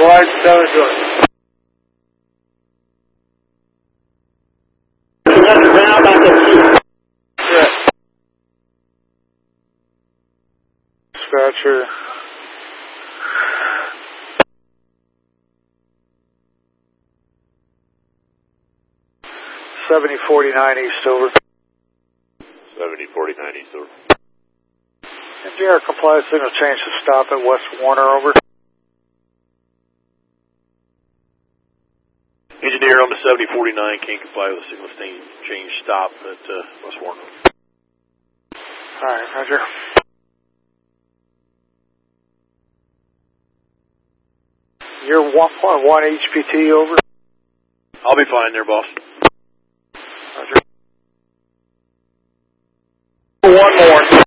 Wide 7 George. Yeah. Dispatcher. 7049 East, over. 7049 East, over. NGR complies signal change to stop at West Warner, over. Engineer on the 7049 can't comply with the signal change stop at West Warner. Alright, roger. You're 1.1 HPT, over. I'll be fine there, boss. Roger. One more.